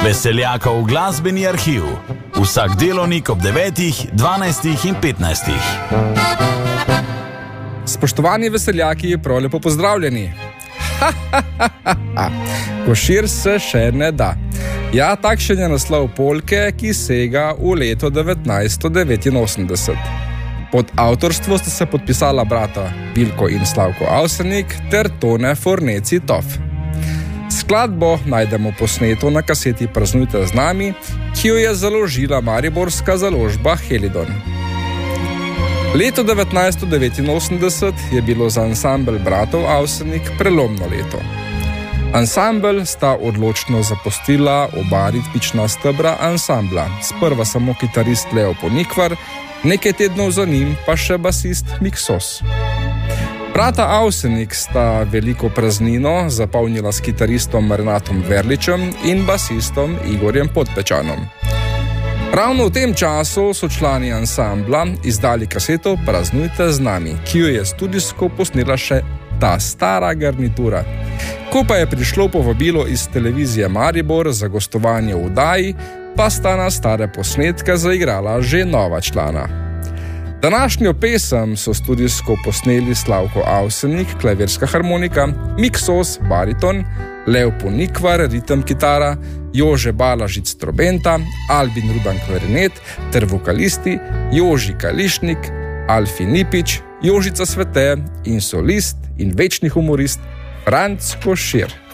Veseljakov glasbeni arhiv. Vsak delovnik ob 9, 12 in 15. Spoštovani veseljaki, prav lepo pozdravljeni. Košir se še ne da. Ja, takšen je naslov polke, ki sega v leto 1989. Pod avtorstvo sta se podpisala brata Vilko in Slavko Avsenik ter Tone Forneci-Toff. Skladbo najdemo posneto na kaseti Praznujte z nami, ki jo je založila mariborska založba Helidon. Leto 1989 je bilo za ansambel bratov Avsenik prelomno leto. Ansambel sta odločno zapustila oba ritmična stebra ansambla, sprva samo kitarist Leo Ponikvar, nekaj tednov za njim pa še basist Miksos. Brata Avsenik sta veliko praznino zapolnila s kitaristom Renatom Verličem in basistom Igorjem Podpečanom. Ravno v tem času so člani ansambla izdali kaseto Praznujte z nami, ki jo je studijsko posnela še ta stara garnitura. Ko pa je prišlo povabilo iz televizije Maribor za gostovanje v oddaji, pa sta na stare posnetke zaigrala že nova člana. Današnjo pesem so studijsko posneli Slavko Avsenik, klavirska harmonika, Miksos, bariton, Leo Ponikvar, ritem kitara, Jože Balažic, trobenta, Albin Rudan, klarinet ter vokalisti Joži Kališnik, Alfi Nipič, Jožica Svete in solist in večni humorist Franc Košir.